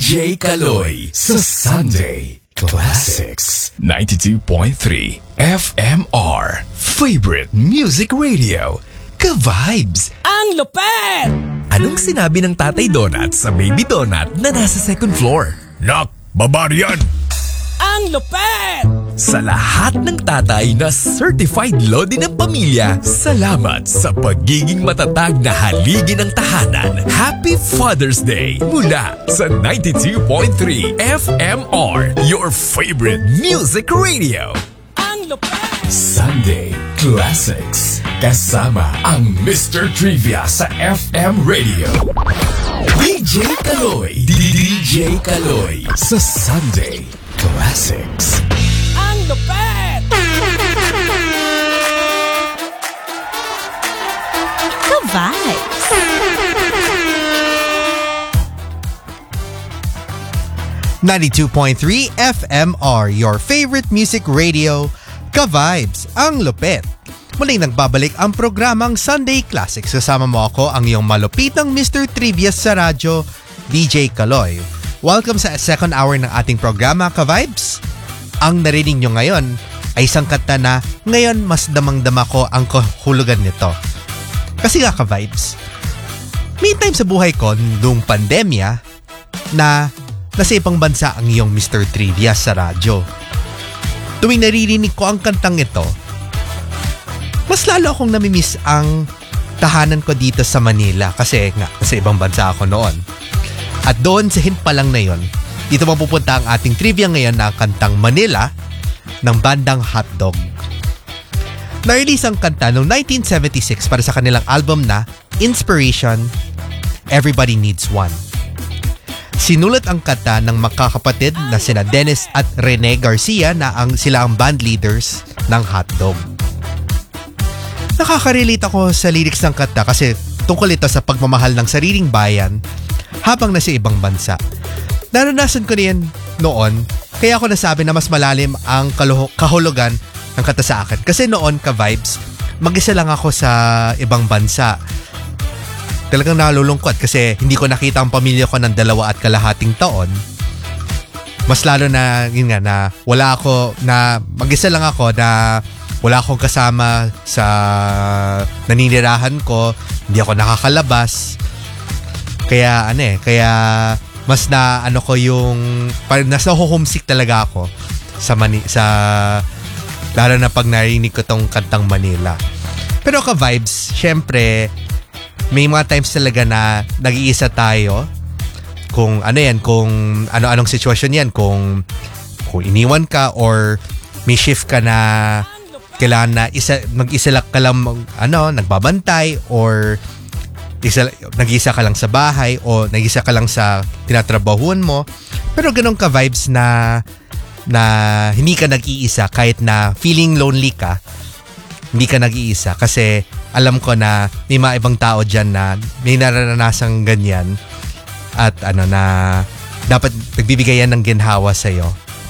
DJ Kaloy sa Sunday Classics 92.3 FMR Favorite Music Radio. Ka-vibes! Ang lupet! Anong sinabi ng Tatay Donut sa Baby Donut na nasa second floor? Nak, baba riyan! Ang lupet! Sa lahat ng tatay na certified lodi ng pamilya, salamat sa pagiging matatag na haligi ng tahanan. Happy Father's Day mula sa 92.3 FMR, your favorite music radio. Ang lupet! Sunday Classics. Kasama ang Mr. Trivia sa FM Radio. DJ Kaloy. DJ Kaloy sa Sunday Classics. Ang lupet! Ka-vibes! .3 FMR, your favorite music radio. Ka-vibes, ang lupet. Muling nagbabalik ang programang Sunday Classics. Kasama mo ako, ang iyong malupitang Mr. Trivia sa radyo, DJ Kaloy. Welcome sa second hour ng ating programa, Ka-vibes. Ang narinig nyo ngayon ay isang kanta na ngayon mas damang-dama ko ang kahulugan nito. Kasi nga, Ka-vibes, may time sa buhay ko noong pandemya na nasa ibang bansa ang iyong Mr. Trivia sa radyo. Tuwing naririnig ko ang kantang ito, mas lalo akong namimiss ang tahanan ko dito sa Manila kasi nga nasa ibang bansa ako noon. At doon sa hint pa lang na yon, dito mapupunta ang ating trivia ngayon na kantang Manila ng bandang Hotdog. Na-release ang kanta noong 1976 para sa kanilang album na Inspiration, Everybody Needs One. Sinulat ang kanta ng magkakapatid na sina Dennis at Rene Garcia na sila ang band leaders ng Hotdog. Nakaka-relate ako sa lyrics ng kanta kasi tungkol ito sa pagmamahal ng sariling bayan habang nasa ibang bansa. Naranasan ko rin noon, kaya ako nasabi na mas malalim ang kahulugan ng kanta sa akin. Kasi noon, Ka-vibes, mag-isa lang ako sa ibang bansa. Talagang nalulungkot kasi hindi ko nakita ang pamilya ko ng 2.5 taon. Mas lalo na, yun nga, na wala ako, na mag-isa lang ako, na wala akong kasama sa naninirahan ko, hindi ako nakakalabas. Kaya mas na ko yung, parang nasa homesick talaga ako sa lalo na pag narinig ko tong kantang Manila. Pero Ka-vibes, syempre, may mga times talaga na nag-iisa tayo kung ano-anong sitwasyon yan, kung iniwan ka or may shift ka na kailangan na mag-isa ka lang nagbabantay or nag-iisa ka lang sa bahay o nag-iisa ka lang sa tinatrabahuan mo. Pero ganun Ka-vibes na hindi ka nag-iisa kahit na feeling lonely ka, hindi ka nag-iisa kasi alam ko na may mga ibang tao dyan na may naranasang ganyan at na dapat nagbibigay yan ng ginhawa sa'yo.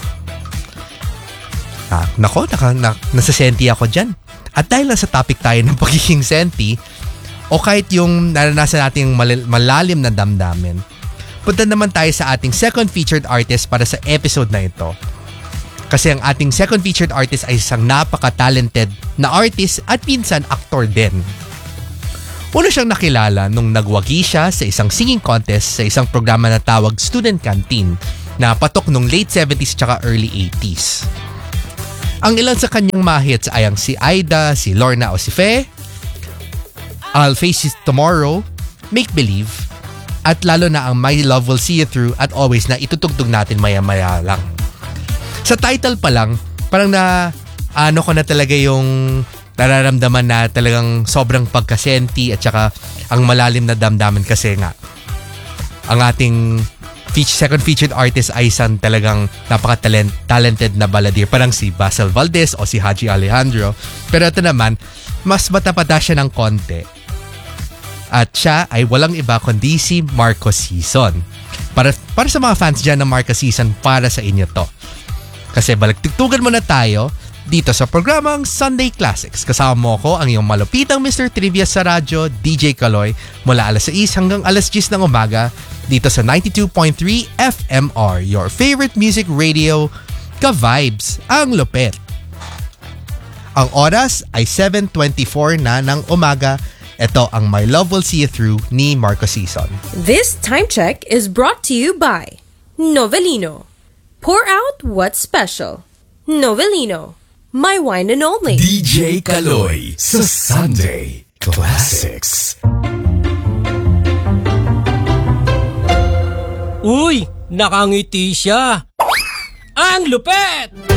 Nasasenti ako dyan. At dahil nasa topic tayo ng pagiging senti o kahit yung naranasan nating malalim na damdamin, punta naman tayo sa ating second featured artist para sa episode na ito. Kasi ang ating second featured artist ay isang napaka-talented na artist at minsan aktor din. Una siyang nakilala nung nagwagi siya sa isang singing contest sa isang programa na tawag Student Canteen na patok nung late 70s tsaka early 80s. Ang ilan sa kanyang mga hits ay ang si Aida, si Lorna o si Fe, I'll Face It Tomorrow, Make Believe, at lalo na ang My Love Will See You Through at Always na itutugtog natin maya-maya lang. Sa title pa lang, parang ko na talaga yung nararamdaman na talagang sobrang pagkasenti at saka ang malalim na damdamin kasi nga ang ating second featured artist ay isang talagang napaka-talented na balladeer, parang si Basil Valdez o si Haji Alejandro. Pero ito naman, mas matapata siya ng konti. At siya ay walang iba kundi si Marco Sison. Para sa mga fans dyan ng Marco Sison, para sa inyo to. Kasi balagtugtugan mo na tayo dito sa programang Sunday Classics. Kasama mo ko ang iyong malupitang Mr. Trivia sa radyo, DJ Kaloy, mula alas 6 hanggang alas 10 ng umaga dito sa 92.3 FMR, your favorite music radio, ka-vibes, ang lupet. Ang oras ay 7:24 na ng umaga. Ito ang My Love Will See You Through ni Marco Sison. This time check is brought to you by Novelino. Pour out what's special. Novelino, my wine and only. DJ Kaloy sa Sunday Classics. Uy, nakangiti siya. Ang lupet!